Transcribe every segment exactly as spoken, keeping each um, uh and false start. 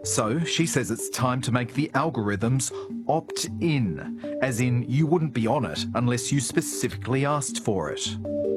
So she says it's time to make the algorithms opt in, as in you wouldn't be on it unless you specifically asked for it.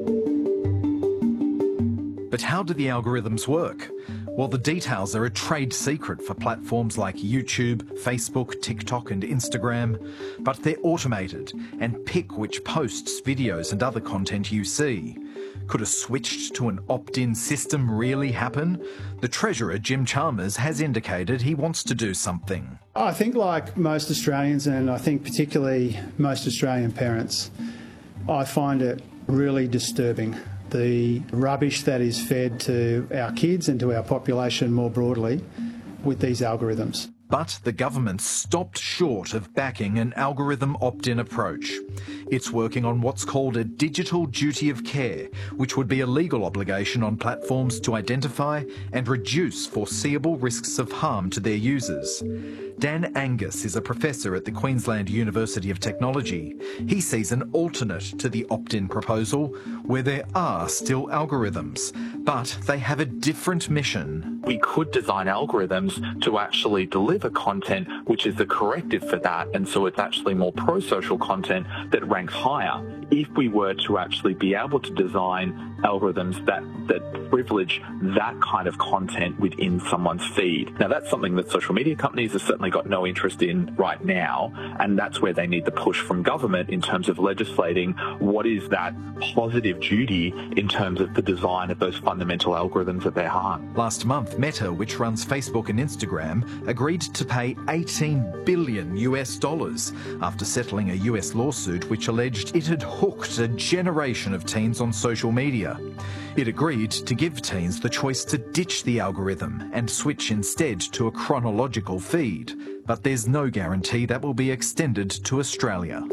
But how do the algorithms work? Well, the details are a trade secret for platforms like YouTube, Facebook, TikTok and Instagram, but they're automated and pick which posts, videos and other content you see. Could a switch to an opt-in system really happen? The Treasurer, Jim Chalmers, has indicated he wants to do something. I think like most Australians, and I think particularly most Australian parents, I find it really disturbing, the rubbish that is fed to our kids and to our population more broadly with these algorithms. But the government stopped short of backing an algorithm opt-in approach. It's working on what's called a digital duty of care, which would be a legal obligation on platforms to identify and reduce foreseeable risks of harm to their users. Dan Angus is a professor at the Queensland University of Technology. He sees an alternate to the opt-in proposal where there are still algorithms, but they have a different mission. We could design algorithms to actually deliver content which is the corrective for that, and so it's actually more pro-social content that ranks higher. If we were to actually be able to design algorithms that, that privilege that kind of content within someone's feed. Now, that's something that social media companies have certainly got no interest in right now, and that's where they need the push from government in terms of legislating what is that positive duty in terms of the design of those fundamental algorithms at their heart. Last month, Meta, which runs Facebook and Instagram, agreed to pay eighteen billion US dollars after settling a U S lawsuit which alleged it had hooked a generation of teens on social media. It agreed to give teens the choice to ditch the algorithm and switch instead to a chronological feed, but there's no guarantee that will be extended to Australia.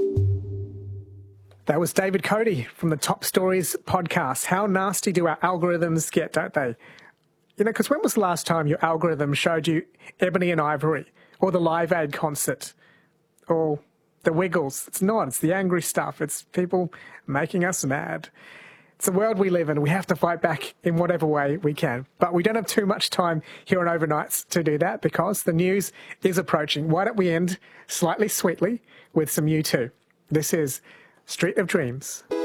That was David Cody from the Top Stories podcast. How nasty do our algorithms get, don't they? You know, because when was the last time your algorithm showed you Ebony and Ivory or the Live Aid concert or the Wiggles? It's not. It's the angry stuff. It's people making us mad. It's the world we live in. We have to fight back in whatever way we can. But we don't have too much time here on Overnights to do that because the news is approaching. Why don't we end slightly sweetly with some U two? This is Street of Dreams.